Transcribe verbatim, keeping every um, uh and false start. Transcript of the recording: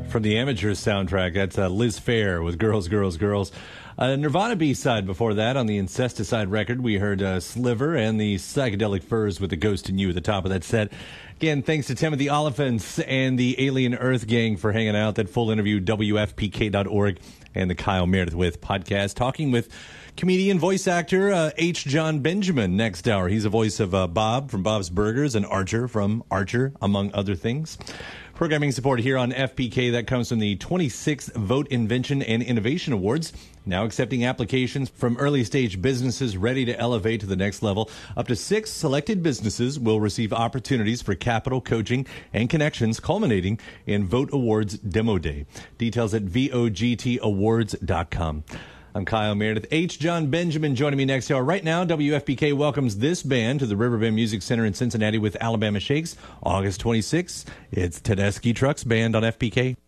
From the Amateurs soundtrack, that's uh, Liz Phair with Girls, Girls, Girls. Uh, Nirvana B-side before that. On the Incesticide record, we heard uh, Sliver and the Psychedelic Furs with The Ghost in You at the top of that set. Again, thanks to Timothy Oliphants and the Alien Earth Gang for hanging out. That full interview, W F P K dot org and the Kyle Meredith With podcast. Talking with comedian, voice actor uh, H. John Benjamin next hour. He's the voice of uh, Bob from Bob's Burgers and Archer from Archer, among other things. Programming support here on F P K, that comes from the twenty-sixth Vote Invention and Innovation Awards. Now accepting applications from early-stage businesses ready to elevate to the next level. Up to six selected businesses will receive opportunities for capital, coaching, and connections, culminating in Vote Awards Demo Day. Details at vogt awards dot com. I'm Kyle Meredith. H. John Benjamin joining me next hour. Right now, W F P K welcomes this band to the Riverbend Music Center in Cincinnati with Alabama Shakes. August twenty-sixth, it's Tedeschi Trucks Band on F P K.